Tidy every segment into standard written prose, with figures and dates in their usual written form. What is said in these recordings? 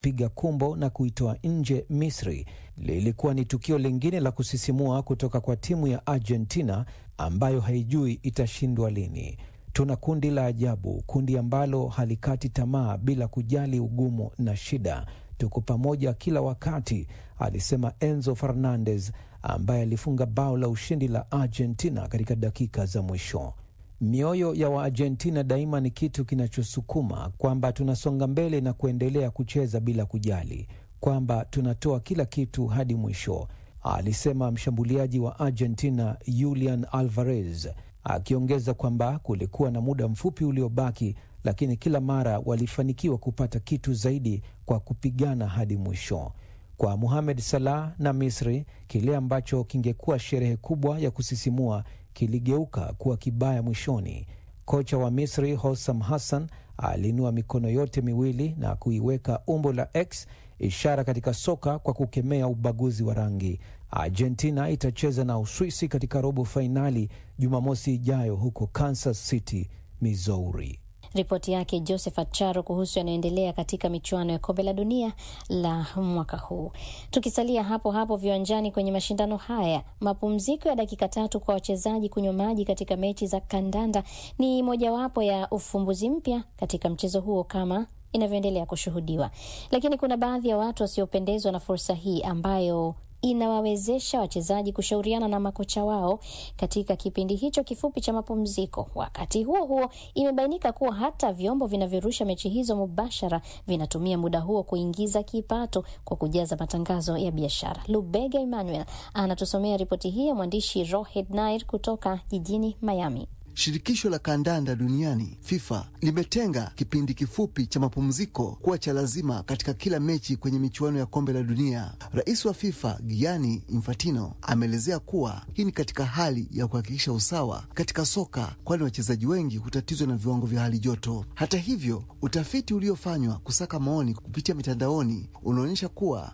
kupiga kumbo na kuitoa nje Misri lilikuwa ni tukio lingine la kusisimua kutoka kwa timu ya Argentina ambayo haijui itashindwa lini. Tuna kundi la ajabu, kundi ambalo halikati tamaa bila kujali ugumu na shida. Tuko pamoja kila wakati, alisema Enzo Fernandez ambaye alifunga bao la ushindi la Argentina katika dakika za mwisho. Mioyo ya Waargentina daima ni kitu kinachosukuma, kwamba tunasonga mbele na kuendelea kucheza bila kujali, kwamba tunatoa kila kitu hadi mwisho, alisema mshambuliaji wa Argentina Julian Alvarez, akiongeza kwamba kulikuwa na muda mfupi uliobaki, lakini kila mara walifanikiwa kupata kitu zaidi kwa kupigana hadi mwisho. Kwa Mohamed Salah na Misri, kile ambacho kingekuwa sherehe kubwa ya kusisimua kiligeuka kuwa kibaya mwishoni. Kocha wa Misri Hossam Hassan aliinua mikono yote miwili na kuiweka umbo la X, ishara katika soka kwa kukemea ubaguzi wa rangi. Argentina itacheza na Uswisi katika robo fainali Jumamosi ijayo huko Kansas City, Missouri. Ripoti yake Joseph Acharo kuhusu yanayoendelea katika michuano ya kombe la dunia la mwaka huu. Tukisalia hapo hapo viwanjani kwenye mashindano haya, mapumziko ya dakika 3 kwa wachezaji kunywa maji katika mechi za kandanda ni mojawapo ya ufumbuzi mpya katika mchezo huo kama inavyoendelea kushuhudiwa. Lakini kuna baadhi ya watu wasiopendezwa na fursa hii ambayo inawawezesha wachezaji kushauriana na makocha wao katika kipindi hicho kifupi cha mapumziko. Wakati huo huo, imebainika kuwa hata vyombo vinavyorusha mechi hizo mubashara vinatumia muda huo kuingiza kipato kwa kujaza matangazo ya biashara. Lubega Emmanuel anatusomea ripoti hii ya mwandishi Rohed Nair kutoka jijini Miami. Shirikisho la kandanda duniani FIFA limetenga kipindi kifupi cha mapumziko kuwa cha lazima katika kila mechi kwenye michuano ya kombe la dunia. Rais wa FIFA Gianni Infantino ameelezea kuwa hii ni katika hali ya kuhakikisha usawa katika soka, kwani wachezaji wengi hutatizwa na viwango vya hali joto. Hata hivyo, utafiti uliofanywa kusaka maoni kupitia mitandaoni unaonyesha kuwa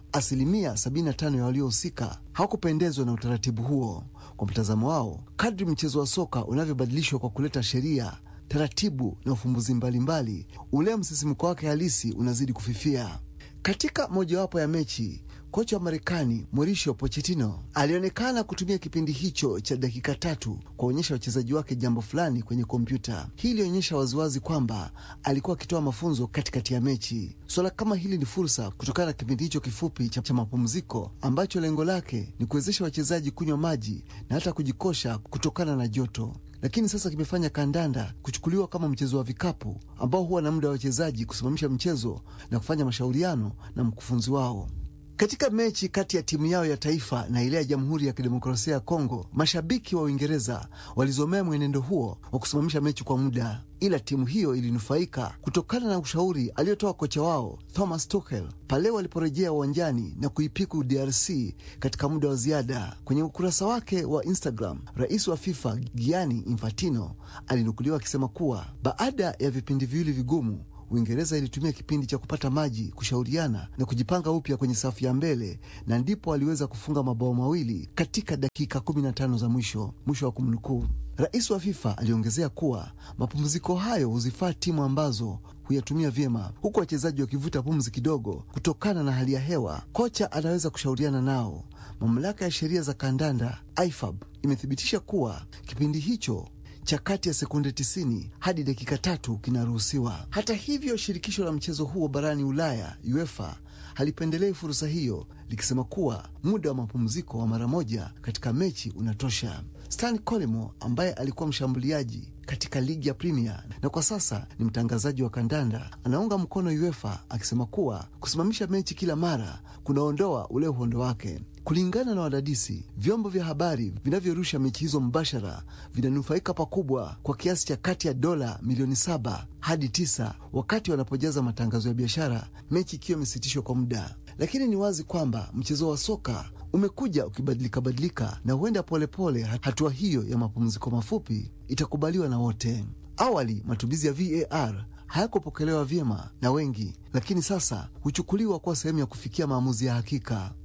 75% ya waliohusika hawakupendezwa na utaratibu huo. Kwa mtazamo wao, kadri mchezo wa soka unavyobadilishwa kwa kuleta sheria, taratibu na ufumbuzi mbalimbali, ule msisimko wake halisi unazidi kufifia. Katika mojawapo ya mechi, kocha wa Marekani Mauricio Pochettino alionekana kutumia kipindi hicho cha dakika 3 kuonyesha wachezaji wake jambo fulani kwenye kompyuta. Hii ilionyesha waziwazi kwamba alikuwa akitoa mafunzo katikati ya mechi. Swala kama hili ni fursa kutokana na kipindi hicho kifupi cha mapumziko ambacho lengo lake ni kuwezesha wachezaji kunywa maji na hata kujikosha kutokana na joto. Lakini sasa kimefanya kandanda kuchukuliwa kama mchezo wa vikapu ambao huwa na muda wa wachezaji kusimamisha mchezo na kufanya mashauriano na mkufunzi wao. Katika mechi kati ya timu yao ya taifa na ile ya Jamhuri ya Kidemokrasia ya Kongo, mashabiki wa Uingereza walizomea mwenendo huo wa kusimamisha mechi kwa muda, ila timu hiyo ilinufaika kutokana na ushauri aliotoa kocha wao Thomas Tuchel pale waliporejea uwanjani na kuipiku DRC katika muda wa ziada. Kwenye ukurasa wake wa Instagram, rais wa FIFA Gianni Infantino alinukuliwa akisema kuwa baada ya vipindi viwili vigumu, Uingereza ilitumia kipindi cha kupata maji, kushauriana na kujipanga upya kwenye safu ya mbele, na ndipo aliweza kufunga mabao mawili katika dakika 15 za mwisho wa kumnukuu. Rais wa FIFA aliongezea kuwa mapumziko hayo huzifaa timu ambazo huyatumia vyema, huku wachezaji wakivuta pumzi kidogo kutokana na hali ya hewa. Kocha anaweza kushauriana nao. Mamlaka ya sheria za kandanda IFAB imethibitisha kuwa kipindi hicho cha kati ya sekunde 90 hadi dakika 3 kinaruhusiwa. Hata hivyo, shirikisho la mchezo huo barani Ulaya UEFA halipendelei fursa hiyo, likisema kuwa muda wa mapumziko wa mara moja katika mechi unatosha. Stan Collymore ambaye alikuwa mshambuliaji katika ligi ya Premier na kwa sasa ni mtangazaji wa kandanda, anaunga mkono UEFA akisema kuwa kusimamisha mechi kila mara kunaondoa ule uhondo wake. Kulingana na wadadisi, vyombo vya habari vinavyorusha mechi hizo mbashara vinanufaika pakubwa kwa kiasi cha kati ya dola milioni 7 hadi 9 wakati wanapojaza matangazo ya biashara mechi ikiwa imesitishwa kwa muda. Lakini ni wazi kwamba mchezo wa soka umekuja ukibadilika na huenda polepole hatua hiyo ya mapumziko mafupi itakubaliwa na wote. Awali matumizi ya VAR hayakupokelewa vyema na wengi, lakini sasa huchukuliwa kuwa sehemu ya kufikia maamuzi ya hakika.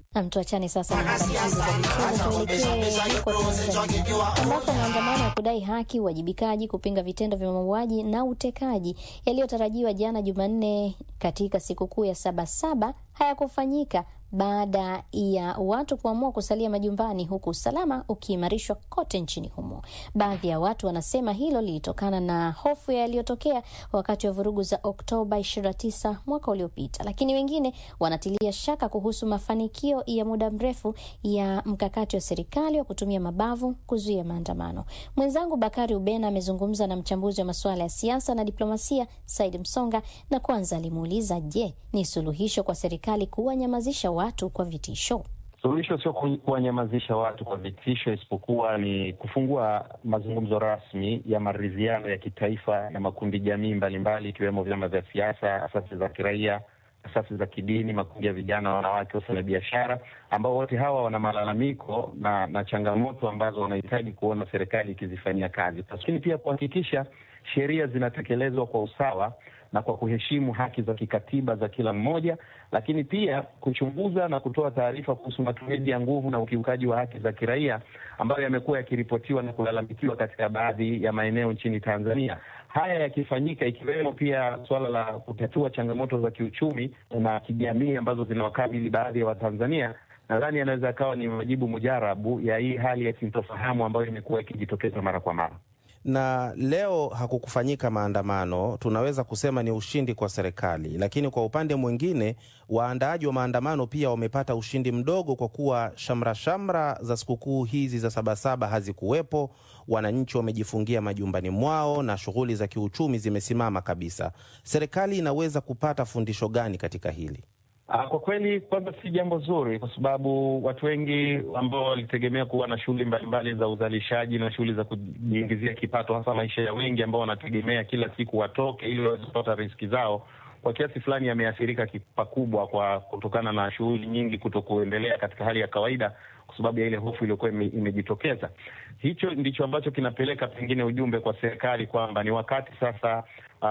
Tuachane sasa na habari hizi za michezo, tuelekee huko Tanzania ambapo maandamano ya kudai haki, uwajibikaji, kupinga vitendo vya mauaji na utekaji yaliyotarajiwa jana Jumanne katika sikukuu ya Sabasaba hayakufanyika baada ya watu kuamua kusalia majumbani, huku usalama ukiimarishwa kote nchini humo. Baadhi ya watu wanasema hilo lilitokana na hofu ya yaliyotokea wakati wa vurugu za Oktoba 29 mwaka uliopita, lakini wengine wanatilia shaka kuhusu mafanikio ya muda mrefu ya mkakati wa serikali wa kutumia mabavu kuzuia maandamano. Mwenzangu Bakari Ubena amezungumza na mchambuzi wa masuala ya siasa na diplomasia Said Msonga, na kwanza alimuuliza, je, ni suluhisho kwa serikali kuwanyamazisha watu kwa vitisho? Suluhisho sio kuwanyamazisha watu kwa vitisho, isipokuwa ni kufungua mazungumzo rasmi ya maridhiano ya kitaifa na makundi jamii mbalimbali, ikiwemo vyama vya siasa, asasi za kiraia, asasi za kidini, makundi ya vijana, wanawake, wafanyabiashara, ambao wote hawa wana malalamiko na changamoto ambazo wanahitaji kuona serikali ikizifanyia kazi. Lakini pia kuhakikisha sheria zinatekelezwa kwa usawa na kwa kuheshimu haki za kikatiba za kila mmoja, lakini pia kuchunguza na kutoa taarifa kuhusu matumizi ya nguvu na ukiukaji wa haki za kiraia ambayo yamekuwa yakiripotiwa na kulalamikiwa katika baadhi ya maeneo nchini Tanzania. Haya yakifanyika, ikiwemo pia suala la kutatua changamoto za kiuchumi na kijamii ambazo zinawakabili baadhi ya Watanzania, nadhani yanaweza kawa ni majibu mujarabu ya hii hali ya sintofahamu ambayo imekuwa ikijitokeza mara kwa mara. Na leo hakukufanyika maandamano, tunaweza kusema ni ushindi kwa serikali, lakini kwa upande mwingine waandaaji wa maandamano pia wamepata ushindi mdogo, kwa kuwa shamra za sikukuu hizi za Sabasaba hazikuwepo. Wananchi wamejifungia majumbani mwao na shughuli za kiuchumi zimesimama kabisa. Serikali inaweza kupata fundisho gani katika hili? Kwa kweli, kwanza si jambo zuri, kwa sababu watu wengi ambao walitegemea kuwa na shughuli mbalimbali za uzalishaji na shughuli za kujiingizia kipato, hasa maisha ya wengi ambao wanategemea kila siku watoke ili waweze kupata riziki zao, kwa kiasi fulani yameathirika pakubwa kwa kutokana na shughuli nyingi kutokuendelea katika hali ya kawaida kwa sababu ya ile hofu iliyokuwa imejitokeza. Hicho ndicho ambacho kinapeleka pengine ujumbe kwa serikali kwamba ni wakati sasa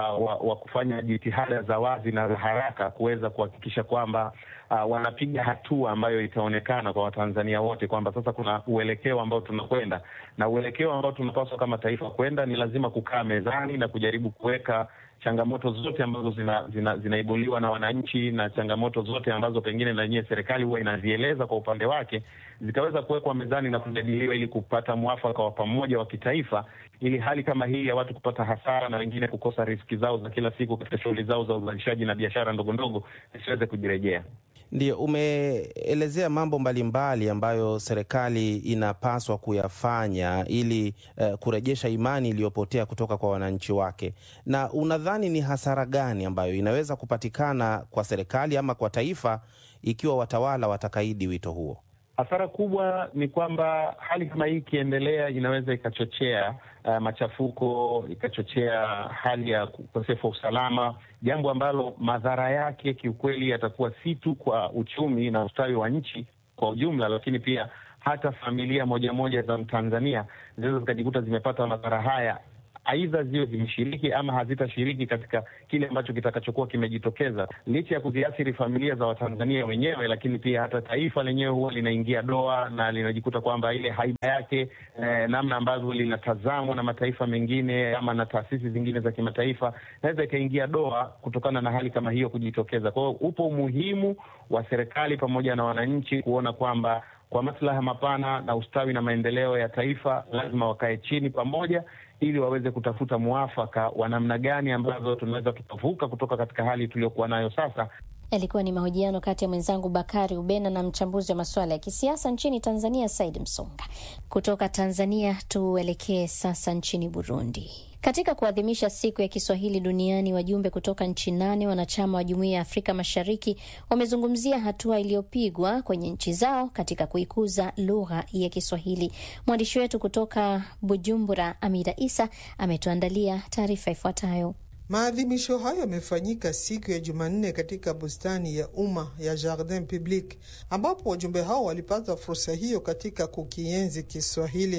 wa kufanya jitihada za wazi na haraka kuweza kuhakikisha kwamba wanapiga hatua ambayo itaonekana kwa Watanzania wote kwamba sasa kuna uelekeo ambao tunakwenda, na uelekeo ambao tunapaswa kama taifa kwenda ni lazima kukaa mezani na kujaribu kuweka changamoto zote ambazo zinaibuliwa na wananchi na changamoto zote ambazo pengine na yenyewe serikali huwa inazieleza kwa upande wake, zikaweza kuwekwa mezani na kujadiliwa ili kupata mwafaka wa pamoja wa kitaifa, ili hali kama hii ya watu kupata hasara na wengine kukosa riziki zao za kila siku katika shughuli zao za uzalishaji na biashara ndogo ndogo isiweze kujirejea. Ndio, umeelezea mambo mbalimbali ambayo serikali inapaswa kuyafanya ili kurejesha imani iliyopotea kutoka kwa wananchi wake. Na unadhani ni hasara gani ambayo inaweza kupatikana kwa serikali ama kwa taifa ikiwa watawala watakaidi wito huo? Hasara kubwa ni kwamba hali kama hii ikiendelea inaweza ikachochea machafuko, ikachochea hali ya ukosefu wa usalama, jambo ambalo madhara yake kiukweli yatakuwa si tu kwa uchumi na ustawi wa nchi kwa ujumla, lakini pia hata familia moja za Mtanzania zinaweza zikajikuta zimepata madhara haya, aidha ziwe zimeshiriki ama hazitashiriki katika kile ambacho kitakachokuwa kimejitokeza. Licha ya kuziathiri familia za Watanzania wenyewe, lakini pia hata taifa lenyewe huwa linaingia doa na linajikuta kwamba ile haiba yake, namna ambavyo linatazamwa na mataifa mengine ama na taasisi zingine za kimataifa, naweza ikaingia doa kutokana na hali kama hiyo kujitokeza. Kwa hiyo upo umuhimu wa serikali pamoja na wananchi kuona kwamba kwa maslaha mapana na ustawi na maendeleo ya taifa lazima wakae chini pamoja ili waweze kutafuta muafaka wa namna gani ambazo tunaweza tukavuka kutoka katika hali tuliyokuwa nayo sasa. Yalikuwa ni mahojiano kati ya mwenzangu Bakari Ubena na mchambuzi wa masuala ya kisiasa nchini Tanzania Said Msonga. Kutoka Tanzania tuelekee sasa nchini Burundi. Katika kuadhimisha siku ya Kiswahili duniani, wajumbe kutoka nchi 8 wanachama wa Jumuiya ya Afrika Mashariki wamezungumzia hatua iliyopigwa kwenye nchi zao katika kuikuza lugha ya Kiswahili. Mwandishi wetu kutoka Bujumbura, Amira Isa, ametuandalia taarifa ifuatayo. Maadhimisho hayo yamefanyika siku ya Jumanne katika bustani ya umma ya Jardin Public, ambapo wajumbe hao walipata fursa hiyo katika kukienzi Kiswahili.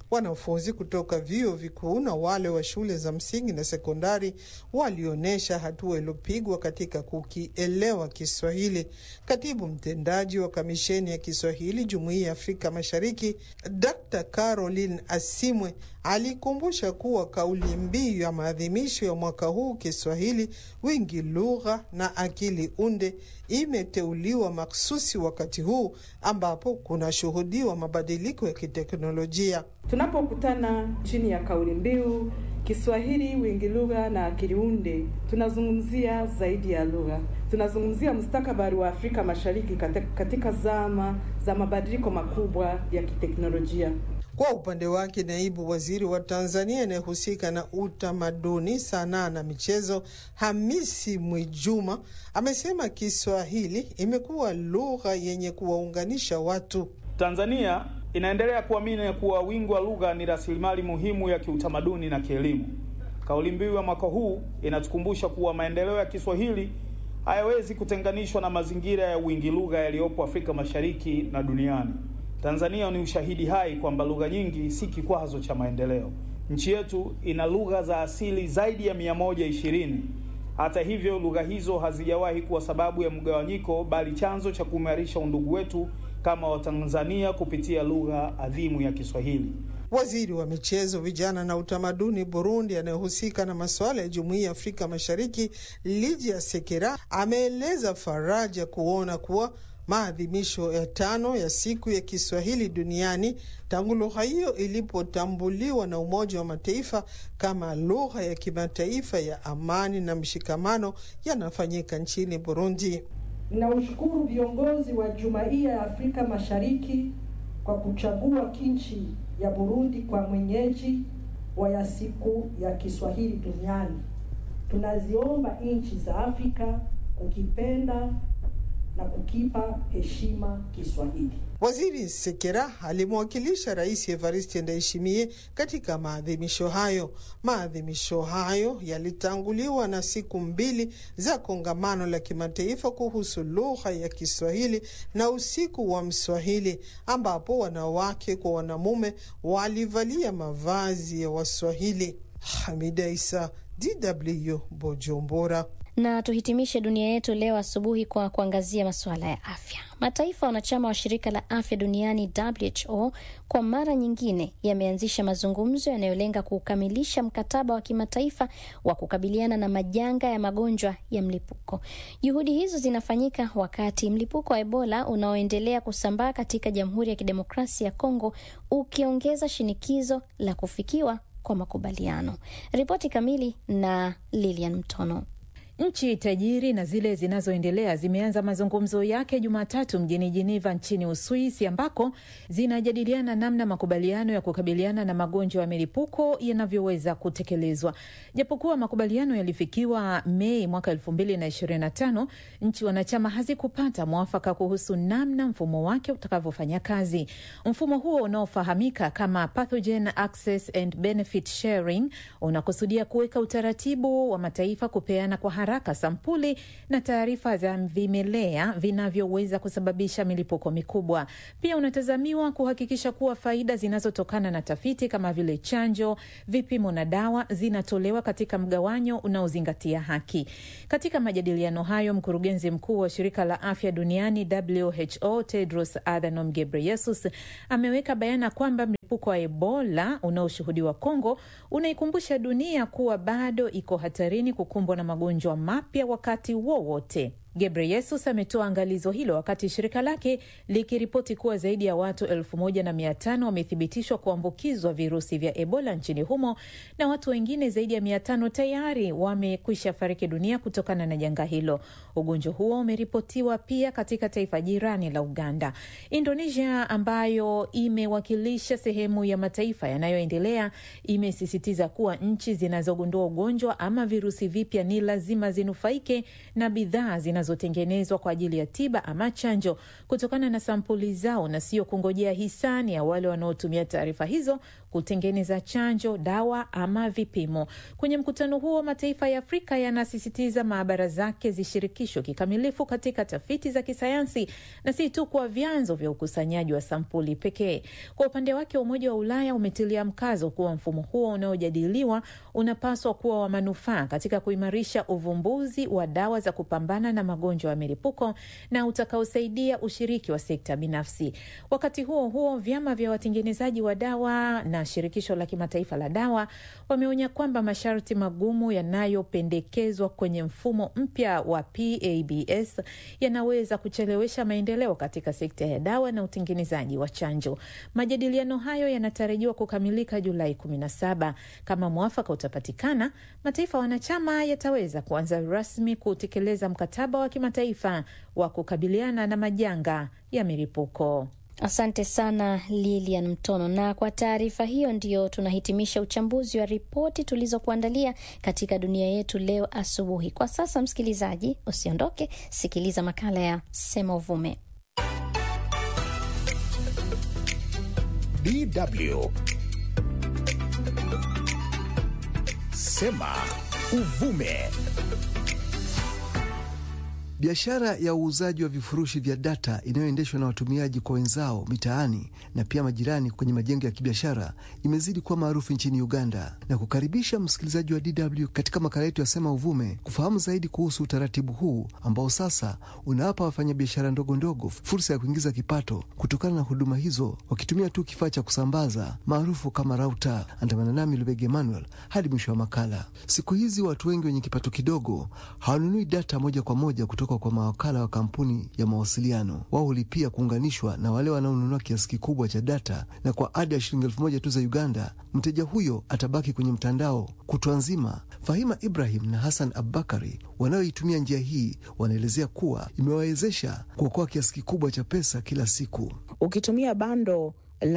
Wanafunzi kutoka vyuo vikuu na wale wa shule za msingi na sekondari walionyesha hatua iliyopigwa katika kukielewa Kiswahili. Katibu mtendaji wa Kamisheni ya Kiswahili Jumuiya ya Afrika Mashariki, Dr. Caroline Asimwe, alikumbusha kuwa kauli mbiu ya maadhimisho ya mwaka huu, Kiswahili wingi lugha na akili unde, imeteuliwa maksusi wakati huu ambapo kuna shuhudiwa mabadiliko ya kiteknolojia. Tunapokutana chini ya kauli mbiu Kiswahili wingi lugha na akili unde, tunazungumzia zaidi ya lugha. Tunazungumzia mustakabali wa Afrika Mashariki katika zama za mabadiliko makubwa ya kiteknolojia. Kwa upande wake, naibu waziri wa Tanzania anayehusika na utamaduni, sanaa na michezo, Hamisi Mwijuma, amesema Kiswahili imekuwa lugha yenye kuwaunganisha watu. Tanzania inaendelea kuamini kuwa wingi wa lugha ni rasilimali muhimu ya kiutamaduni na kielimu. Kauli mbiu ya mwaka huu inatukumbusha kuwa maendeleo ya Kiswahili hayawezi kutenganishwa na mazingira ya wingi lugha yaliyopo Afrika Mashariki na duniani. Tanzania ni ushahidi hai kwamba lugha nyingi si kikwazo cha maendeleo. Nchi yetu ina lugha za asili zaidi ya 120. Hata hivyo, lugha hizo hazijawahi kuwa sababu ya mgawanyiko, bali chanzo cha kuimarisha undugu wetu kama Watanzania kupitia lugha adhimu ya Kiswahili. Waziri wa michezo, vijana na utamaduni Burundi anayehusika na masuala ya Jumuiya ya Afrika Mashariki, Lydia Sekera, ameeleza faraja kuona kuwa maadhimisho ya 5 ya siku ya Kiswahili duniani tangu lugha hiyo ilipotambuliwa na Umoja wa Mataifa kama lugha ya kimataifa ya amani na mshikamano yanafanyika nchini Burundi. Ninaushukuru viongozi wa Jumuiya ya Afrika Mashariki kwa kuchagua nchi ya Burundi kwa mwenyeji wa ya siku ya Kiswahili duniani. Tunaziomba nchi za Afrika kukipenda na kukipa heshima Kiswahili. Waziri Sekera alimwakilisha Rais Evariste Ndayishimiye katika maadhimisho hayo. Maadhimisho hayo yalitanguliwa na siku 2 za kongamano la kimataifa kuhusu lugha ya Kiswahili na usiku wa Mswahili, ambapo wanawake kwa wanamume walivalia mavazi ya Waswahili. Hamida Isa, DW, Bujumbura. Na tuhitimishe dunia yetu leo asubuhi kwa kuangazia masuala ya afya. Mataifa wanachama wa shirika la afya duniani WHO kwa mara nyingine yameanzisha mazungumzo yanayolenga kukamilisha mkataba wa kimataifa wa kukabiliana na majanga ya magonjwa ya mlipuko. Juhudi hizo zinafanyika wakati mlipuko wa Ebola unaoendelea kusambaa katika Jamhuri ya Kidemokrasia ya Kongo ukiongeza shinikizo la kufikiwa kwa makubaliano. Ripoti kamili na Lilian Mtono. Nchi tajiri na zile zinazoendelea zimeanza mazungumzo yake Jumatatu mjini Geneva nchini Uswisi, ambako zinajadiliana namna makubaliano ya kukabiliana na magonjwa ya milipuko yanavyoweza kutekelezwa. Japokuwa makubaliano yalifikiwa Mei mwaka 2025, nchi wanachama hazikupata mwafaka kuhusu namna mfumo wake utakavyofanya kazi. Mfumo huo unaofahamika kama Pathogen Access and Benefit Sharing unakusudia kuweka utaratibu wa mataifa kupeana kwa haraka sampuli na taarifa za vimelea vinavyoweza kusababisha milipuko mikubwa. Pia unatazamiwa kuhakikisha kuwa faida zinazotokana na tafiti kama vile chanjo, vipimo na dawa zinatolewa katika mgawanyo unaozingatia haki. Katika majadiliano hayo, mkurugenzi mkuu wa shirika la afya duniani WHO Tedros Adhanom Ghebreyesus ameweka bayana kwamba mlipuko wa Ebola unaoshuhudiwa Kongo unaikumbusha dunia kuwa bado iko hatarini kukumbwa na magonjwa mapya wakati wowote. Ghebreyesus ametoa angalizo hilo wakati shirika lake likiripoti kuwa zaidi ya watu 1500 wamethibitishwa kuambukizwa virusi vya Ebola nchini humo na watu wengine zaidi ya 500 tayari wamekwisha fariki dunia kutokana na janga hilo. Ugonjwa huo umeripotiwa pia katika taifa jirani la Uganda. Indonesia, ambayo imewakilisha sehemu ya mataifa yanayoendelea, imesisitiza kuwa nchi zinazogundua ugonjwa ama virusi vipya ni lazima zinufaike na bidhaa zinazotengenezwa kwa ajili ya tiba ama chanjo kutokana na sampuli zao na sio kungojea hisani ya wale wanaotumia taarifa hizo kutengeneza chanjo, dawa ama vipimo. Kwenye mkutano huo, mataifa ya Afrika yanasisitiza maabara zake zishirikishwe kikamilifu katika tafiti za kisayansi na si tu kwa vyanzo vya ukusanyaji wa sampuli pekee. Kwa upande wake, Umoja wa Ulaya umetilia mkazo kuwa mfumo huo unaojadiliwa unapaswa kuwa wa manufaa katika kuimarisha uvumbuzi wa dawa za kupambana na magonjwa ya milipuko na utakaosaidia ushiriki wa sekta binafsi. Wakati huo huo, vyama vya watengenezaji wa dawa na shirikisho la kimataifa la dawa wameonya kwamba masharti magumu yanayopendekezwa kwenye mfumo mpya wa PABS yanaweza kuchelewesha maendeleo katika sekta ya dawa na utengenezaji wa chanjo. Majadiliano hayo yanatarajiwa kukamilika Julai 17. Kama mwafaka utapatikana, mataifa wanachama yataweza kuanza rasmi kutekeleza mkataba wa kimataifa wa kukabiliana na majanga ya milipuko. Asante sana Lilian Mtono, na kwa taarifa hiyo ndio tunahitimisha uchambuzi wa ripoti tulizokuandalia katika dunia yetu leo asubuhi. Kwa sasa, msikilizaji, usiondoke, sikiliza makala ya Sema Uvume. DW Sema Uvume. Biashara ya uuzaji wa vifurushi vya data inayoendeshwa na watumiaji kwa wenzao mitaani na pia majirani kwenye majengo ya kibiashara imezidi kuwa maarufu nchini Uganda, na kukaribisha msikilizaji wa DW katika makala yetu ya Sema Uvume kufahamu zaidi kuhusu utaratibu huu ambao sasa unawapa wafanyabiashara ndogo ndogo fursa ya kuingiza kipato kutokana na huduma hizo wakitumia tu kifaa cha kusambaza maarufu kama router. Andamana nami Lubege Emmanuel hadi mwisho wa makala. Siku hizi watu wengi wenye kipato kidogo hawanunui data moja kwa moja kutoka kwa mawakala wa kampuni ya mawasiliano. Wao hulipia kuunganishwa na wale wanaonunua kiasi kikubwa cha data, na kwa ada ya shilingi 1,000 tu za Uganda, mteja huyo atabaki kwenye mtandao kutwa nzima. Fahima Ibrahim na Hassan Abubakari wanaoitumia njia hii wanaelezea kuwa imewawezesha kuokoa kiasi kikubwa cha pesa kila siku. Ukitumia bando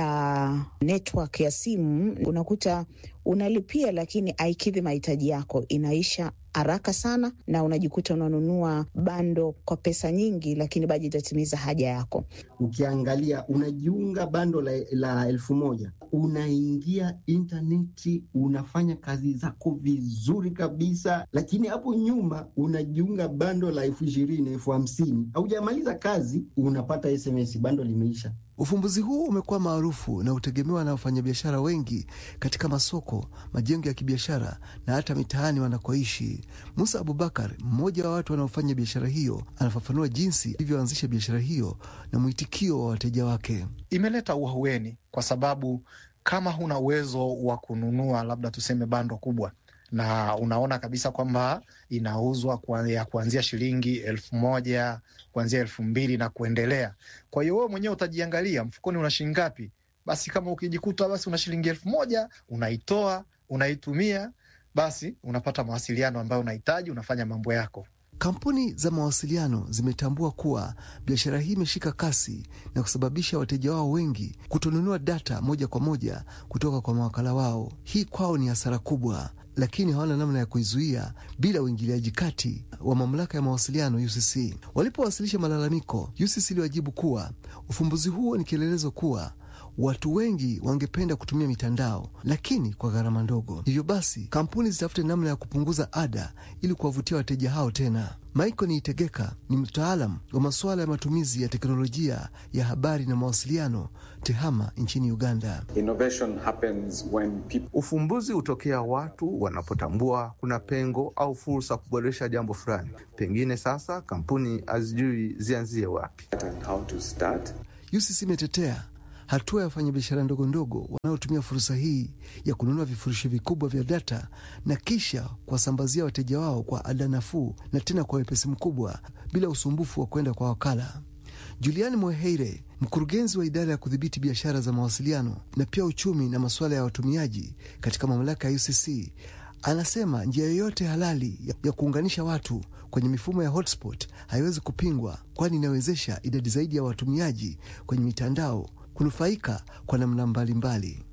la network ya simu unakuta unalipia lakini haikidhi mahitaji yako, inaisha haraka sana na unajikuta unanunua bando kwa pesa nyingi lakini bado itatimiza haja yako. Ukiangalia unajiunga bando la 1,000, unaingia interneti, unafanya kazi zako vizuri kabisa, lakini hapo nyuma unajiunga bando la 20,000, 50,000, haujamaliza kazi unapata SMS bando limeisha. Ufumbuzi huu umekuwa maarufu na utegemewa na wafanyabiashara wengi katika masoko, majengo ya kibiashara na hata mitaani wanakoishi. Musa Abubakar, mmoja wa watu wanaofanya biashara hiyo, anafafanua jinsi alivyoanzisha biashara hiyo na mwitikio wa wateja wake. Imeleta uahueni kwa sababu kama huna uwezo wa kununua labda tuseme bando kubwa na unaona kabisa kwamba inauzwa kuanzia shilingi 1,000, kuanzia 2,000 na kuendelea. Kwa hiyo wewe mwenyewe utajiangalia mfukoni una shilingi ngapi. Basi kama ukijikuta basi una shilingi 1,000, unaitoa, unaitumia, basi unapata mawasiliano ambayo unahitaji, unafanya mambo yako. Kampuni za mawasiliano zimetambua kuwa biashara hii imeshika kasi na kusababisha wateja wao wengi kutonunua data moja kwa moja kutoka kwa mawakala wao. Hii kwao ni hasara kubwa, lakini hawana namna ya kuizuia bila uingiliaji kati wa mamlaka ya mawasiliano UCC. Walipowasilisha malalamiko, UCC iliwajibu kuwa ufumbuzi huo ni kielelezo kuwa watu wengi wangependa kutumia mitandao lakini kwa gharama ndogo. Hivyo basi kampuni zitafute namna ya kupunguza ada ili kuwavutia wateja hao tena. Michael Niitegeka ni mtaalamu wa masuala ya matumizi ya teknolojia ya habari na mawasiliano TEHAMA nchini Uganda. Innovation happens when people... Ufumbuzi hutokea watu wanapotambua kuna pengo au fursa kuboresha jambo fulani. Pengine sasa kampuni hazijui zianzie wapi. How to start. UCC imetetea hatua ya wafanyabiashara ndogo ndogo wanaotumia fursa hii ya kununua vifurushi vikubwa vya data na kisha kuwasambazia wateja wao kwa ada nafuu na tena kwa wepesi mkubwa bila usumbufu wa kwenda kwa wakala. Julian Moheire, mkurugenzi wa idara ya kudhibiti biashara za mawasiliano na pia uchumi na masuala ya watumiaji katika mamlaka ya UCC, anasema njia yoyote halali ya kuunganisha watu kwenye mifumo ya hotspot haiwezi kupingwa, kwani inawezesha idadi zaidi ya watumiaji kwenye mitandao kunufaika kwa namna mbalimbali.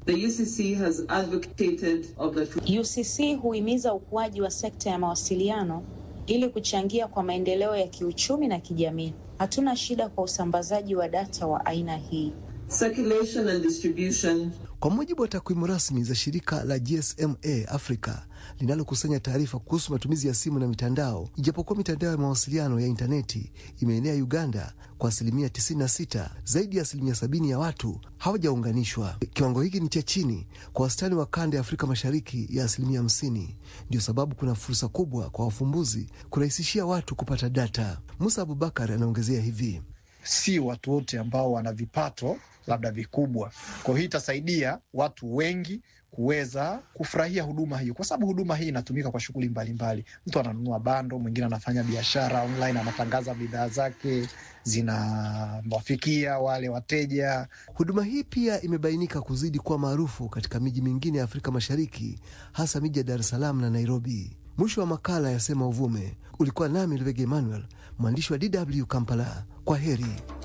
UCC huimiza ukuaji wa sekta ya mawasiliano ili kuchangia kwa maendeleo ya kiuchumi na kijamii. Hatuna shida kwa usambazaji wa data wa aina hii. circulation and distribution. Kwa mujibu wa takwimu rasmi za shirika la GSMA Africa linalokusanya taarifa kuhusu matumizi ya simu na mitandao, ijapokuwa mitandao ya mawasiliano ya intaneti imeenea Uganda kwa 96%, zaidi ya 70% ya watu hawajaunganishwa. Kiwango hiki ni cha chini kwa wastani wa kanda ya Afrika Mashariki ya 50%. Ndio sababu kuna fursa kubwa kwa wafumbuzi kurahisishia watu kupata data. Musa Abubakar anaongezea hivi: si watu wote ambao wana vipato labda vikubwa. Kwa hiyo itasaidia watu wengi kuweza kufurahia huduma hiyo, kwa sababu huduma hii inatumika kwa shughuli mbalimbali. Mtu ananunua bando, mwingine anafanya biashara online, anatangaza bidhaa zake, zinawafikia wale wateja. Huduma hii pia imebainika kuzidi kuwa maarufu katika miji mingine ya Afrika Mashariki, hasa miji ya Dar es Salaam na Nairobi. Mwisho wa makala ya Sema Uvume. Ulikuwa nami Lubega Emmanuel, mwandishi wa DW Kampala. Kwa heri.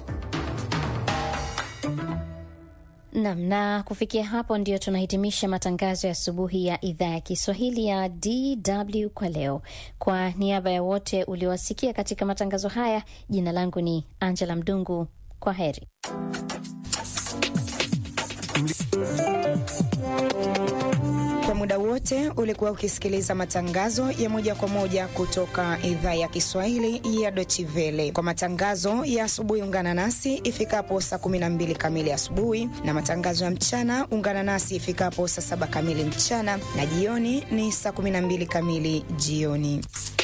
Na kufikia hapo ndio tunahitimisha matangazo ya asubuhi ya idhaa ya Kiswahili ya DW kwa leo. Kwa niaba ya wote uliowasikia katika matangazo haya, jina langu ni Angela Mdungu. Kwa heri. Kwa muda wote ulikuwa ukisikiliza matangazo ya moja kwa moja kutoka idhaa ya Kiswahili ya Deutsche Welle. Kwa matangazo ya asubuhi ungana nasi ifikapo saa 12 kamili asubuhi, na matangazo ya mchana ungana nasi ifikapo saa 7 kamili mchana, na jioni ni saa 12 kamili jioni.